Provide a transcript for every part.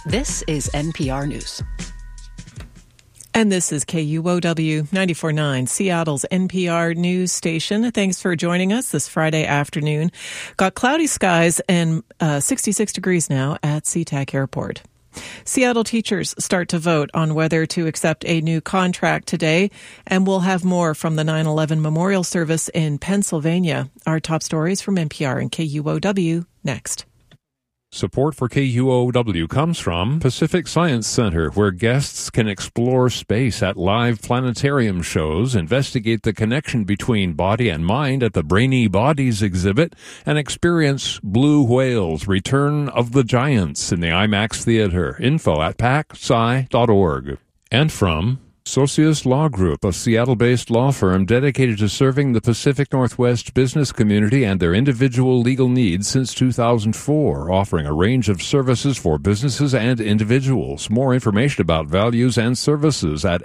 This is NPR News. And this is KUOW 94.9, Seattle's NPR news station. Thanks for joining us this Friday afternoon. Got cloudy skies and 66 degrees now at SeaTac Airport. Seattle teachers start to vote on whether to accept a new contract today, and we'll have more from the 9/11 memorial service in Pennsylvania. Our top stories from NPR and KUOW next. Support for KUOW comes from Pacific Science Center, where guests can explore space at live planetarium shows, investigate the connection between body and mind at the Brainy Bodies exhibit, and experience Blue Whales, Return of the Giants in the IMAX Theater. Info at pacsci.org. And from Socius Law Group, a Seattle-based law firm dedicated to serving the Pacific Northwest business community and their individual legal needs since 2004, offering a range of services for businesses and individuals. More information about values and services at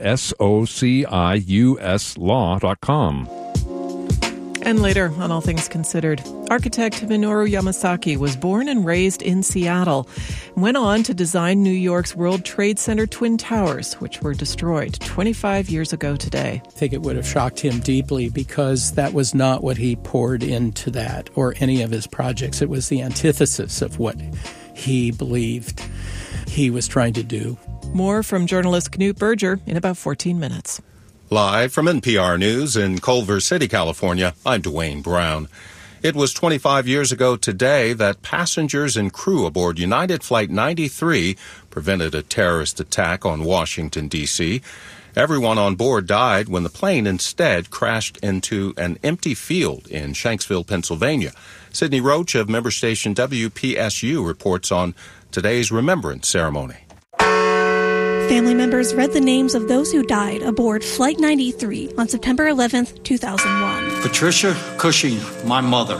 sociuslaw.com. And later on All Things Considered, architect Minoru Yamasaki was born and raised in Seattle, went on to design New York's World Trade Center Twin Towers, which were destroyed 25 years ago today. I think it would have shocked him deeply because that was not what he poured into that or any of his projects. It was the antithesis of what he believed he was trying to do. More from journalist Knut Berger in about 14 minutes. Live from NPR News in Culver City, California, I'm Dwayne Brown. It was 25 years ago today that passengers and crew aboard United Flight 93 prevented a terrorist attack on Washington, D.C. Everyone on board died when the plane instead crashed into an empty field in Shanksville, Pennsylvania. Sydney Roach of member station WPSU reports on today's remembrance ceremony. Family members read the names of those who died aboard Flight 93 on September 11th, 2001. Patricia Cushing, my mother.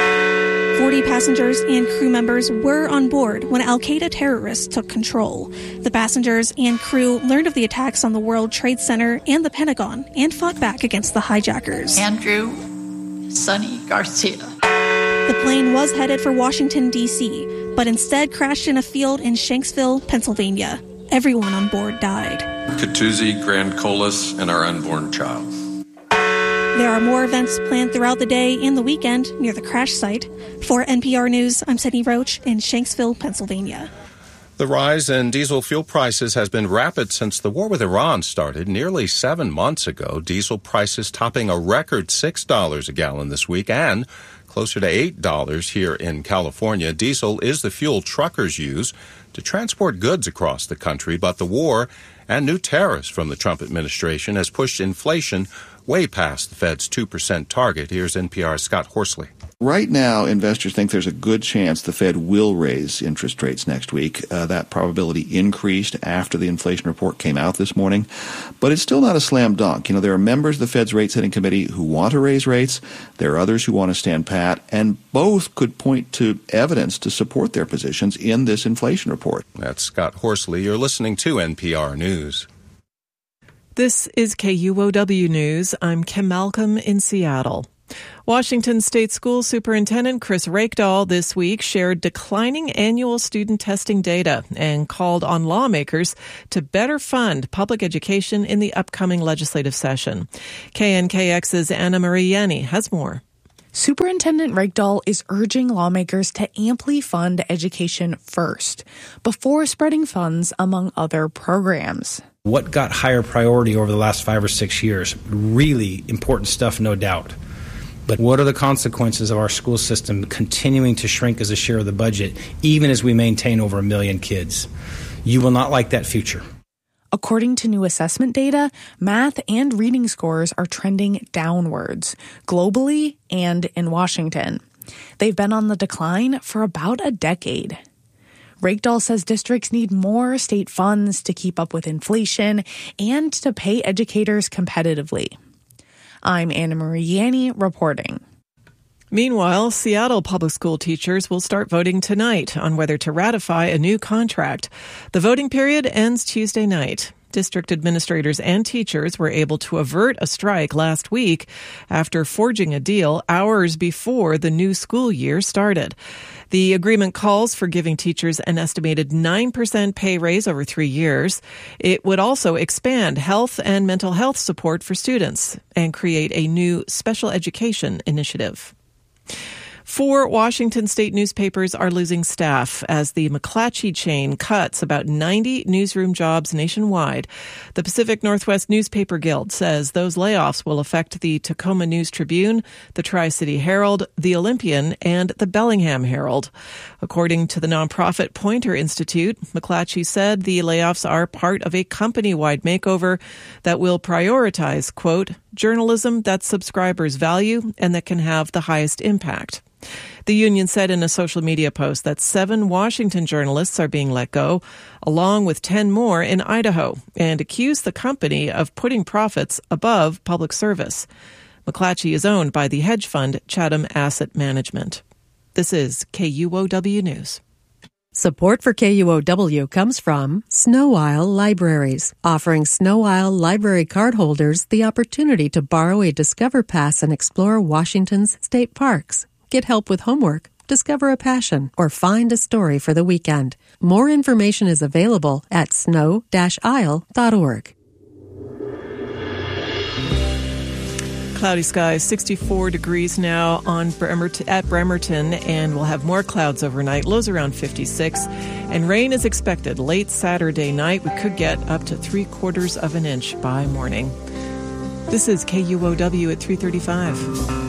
40 passengers and crew members were on board when al-Qaeda terrorists took control. The passengers and crew learned of the attacks on the World Trade Center and the Pentagon and fought back against the hijackers. Andrew Sonny Garcia. The plane was headed for Washington, D.C., but instead crashed in a field in Shanksville, Pennsylvania. Everyone on board died. Katuzi, Grand Colas, and our unborn child. There are more events planned throughout the day and the weekend near the crash site. For NPR News, I'm Sydney Roach in Shanksville, Pennsylvania. The rise in diesel fuel prices has been rapid since the war with Iran started nearly 7 months ago. Diesel prices topping a record $6 a gallon this week and closer to $8 here in California. Diesel is the fuel truckers use to transport goods across the country, but the war and new tariffs from the Trump administration has pushed inflation way past the Fed's 2% target. Here's NPR's Scott Horsley. Right now, investors think there's a good chance the Fed will raise interest rates next week. That probability increased after the inflation report came out this morning. But it's still not a slam dunk. There are members of the Fed's rate-setting committee who want to raise rates. There are others who want to stand pat. And both could point to evidence to support their positions in this inflation report. That's Scott Horsley. You're listening to NPR News. This is KUOW News. I'm Kim Malcolm in Seattle. Washington State School Superintendent Chris Rakedahl this week shared declining annual student testing data and called on lawmakers to better fund public education in the upcoming legislative session. KNKX's Anna Marie Yanni has more. Superintendent Rakedahl is urging lawmakers to amply fund education first, before spreading funds among other programs. What got higher priority over the last 5 or 6 years? Really important stuff, no doubt. But what are the consequences of our school system continuing to shrink as a share of the budget, even as we maintain over 1 million kids? You will not like that future. According to new assessment data, math and reading scores are trending downwards, globally and in Washington. They've been on the decline for about a decade. Rakedahl says districts need more state funds to keep up with inflation and to pay educators competitively. I'm Anna Marie Yanni reporting. Meanwhile, Seattle public school teachers will start voting tonight on whether to ratify a new contract. The voting period ends Tuesday night. District administrators and teachers were able to avert a strike last week after forging a deal hours before the new school year started. The agreement calls for giving teachers an estimated 9% pay raise over 3 years. It would also expand health and mental health support for students and create a new special education initiative. 4 Washington state newspapers are losing staff as the McClatchy chain cuts about 90 newsroom jobs nationwide. The Pacific Northwest Newspaper Guild says those layoffs will affect the Tacoma News-Tribune, the Tri-City Herald, the Olympian, and the Bellingham Herald. According to the nonprofit Poynter Institute, McClatchy said the layoffs are part of a company-wide makeover that will prioritize, quote, journalism that subscribers value and that can have the highest impact. The union said in a social media post that 7 Washington journalists are being let go, along with 10 more in Idaho, and accused the company of putting profits above public service. McClatchy is owned by the hedge fund Chatham Asset Management. This is KUOW News. Support for KUOW comes from Snow Isle Libraries, offering Snow Isle Library card holders the opportunity to borrow a Discover Pass and explore Washington's state parks. Get help with homework, discover a passion, or find a story for the weekend. More information is available at snow-isle.org. Cloudy skies, 64 degrees now at Bremerton, and we'll have more clouds overnight. Lows around 56, and rain is expected late Saturday night. We could get up to 3/4 of an inch by morning. This is KUOW at 3:35.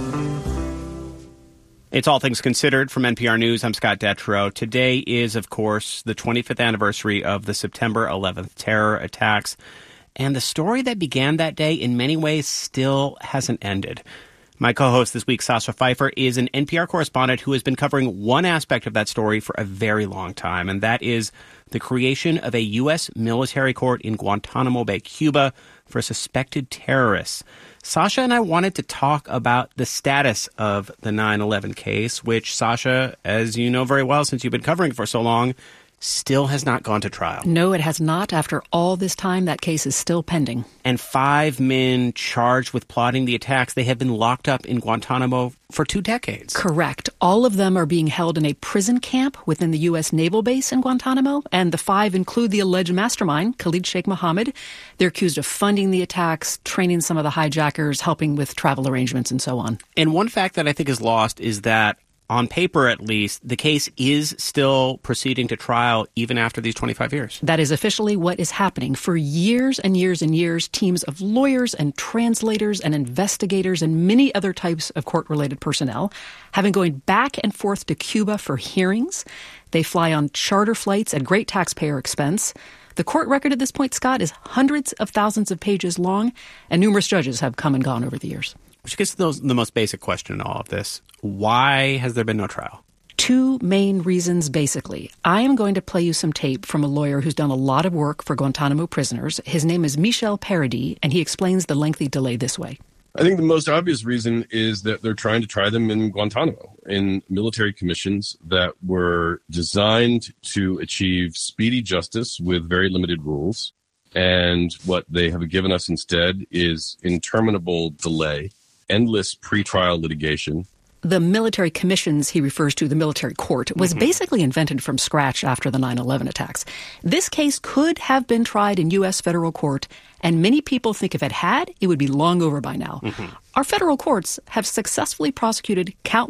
It's All Things Considered from NPR News. I'm Scott Detrow. Today is, of course, the 25th anniversary of the September 11th terror attacks. And the story that began that day in many ways still hasn't ended. My co-host this week, Sasha Pfeiffer, is an NPR correspondent who has been covering one aspect of that story for a very long time, and that is the creation of a U.S. military court in Guantanamo Bay, Cuba, for suspected terrorists. Sasha and I wanted to talk about the status of the 9/11 case, which, Sasha, as you know very well since you've been covering it for so long, still has not gone to trial. No, it has not. After all this time, that case is still pending. And 5 men charged with plotting the attacks, they have been locked up in Guantanamo for 2 decades. Correct. All of them are being held in a prison camp within the U.S. Naval Base in Guantanamo, and the 5 include the alleged mastermind, Khalid Sheikh Mohammed. They're accused of funding the attacks, training some of the hijackers, helping with travel arrangements, and so on. And one fact that I think is lost is that on paper, at least, the case is still proceeding to trial even after these 25 years. That is officially what is happening. For years and years and years, teams of lawyers and translators and investigators and many other types of court-related personnel have been going back and forth to Cuba for hearings. They fly on charter flights at great taxpayer expense. The court record at this point, Scott, is hundreds of thousands of pages long, and numerous judges have come and gone over the years. Which gets to the most basic question in all of this. Why has there been no trial? 2 main reasons, basically. I am going to play you some tape from a lawyer who's done a lot of work for Guantanamo prisoners. His name is Michel Paradis, and he explains the lengthy delay this way. I think the most obvious reason is that they're trying to try them in Guantanamo, in military commissions that were designed to achieve speedy justice with very limited rules. And what they have given us instead is interminable delay, endless pretrial litigation. The military commissions he refers to, the military court, was basically invented from scratch after the 9/11 attacks. This case could have been tried in U.S. federal court, and many people think if it had, it would be long over by now. Our federal courts have successfully prosecuted countless